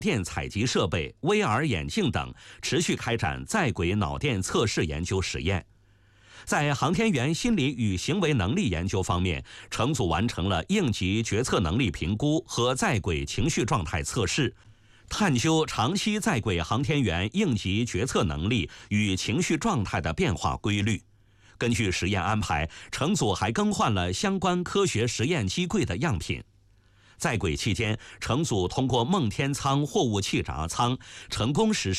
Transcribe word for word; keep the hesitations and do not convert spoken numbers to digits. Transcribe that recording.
电采集设备、V R 眼镜等，持续开展在轨脑电测试研究实验。在航天员心理与行为能力研究方面，乘组完成了应急决策能力评估和在轨情绪状态测试，探究长期在轨航天员应急决策能力与情绪状态的变化规律。根据实验安排，乘组还更换了相关科学实验机柜的样品。在轨期间，乘组通过梦天舱货物气闸舱成功实施